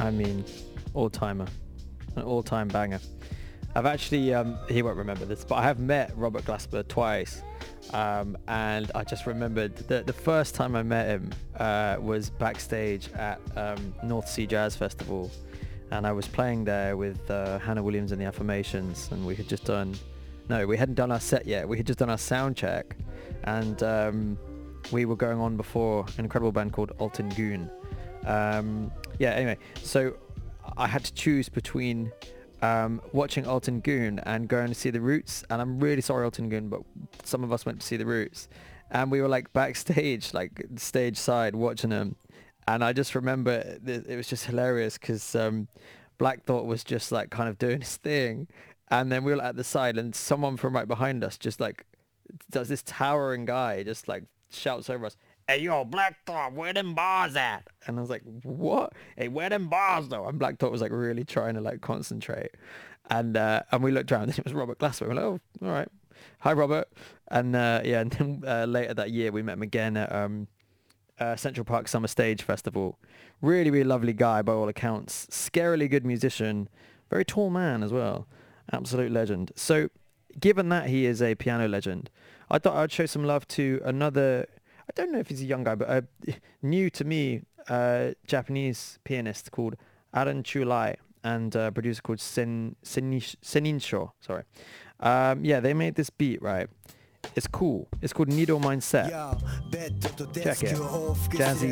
I mean, all-timer. An all-time banger. I've actually, he won't remember this, but I have met Robert Glasper twice. And I just remembered that the first time I met him was backstage at North Sea Jazz Festival. And I was playing there with Hannah Williams and the Affirmations, and we had just done, no, we hadn't done our set yet. We had just done our sound check, and we were going on before an incredible band called Alton Goon. Yeah, anyway, so I had to choose between watching Alton Goon and going to see The Roots, and I'm really sorry, Alton Goon, but some of us went to see The Roots, and we were like backstage, like stage side, watching them. And I just remember it was just hilarious because Black Thought was just like kind of doing his thing, and then we were at the side, and someone from right behind us just like does this towering guy just like shouts over us, "Hey yo, Black Thought, where them bars at?" And I was like, "What? Hey, where them bars though?" And Black Thought was like really trying to like concentrate, and we looked around and it was Robert Glasper. We're like, "Oh, all right, hi Robert." And yeah, and then later that year we met him again at Central Park Summer Stage Festival. Really, really lovely guy by all accounts. Scarily good musician. Very tall man as well. Absolute legend. So, given that he is a piano legend, I thought I'd show some love to another, I don't know if he's a young guy, but new to me, Japanese pianist called Aran Chulai and a producer called Seninsho. Sorry. Yeah, they made this beat, right? It's cool. It's called Nido Mindset. Check it. Jazzy,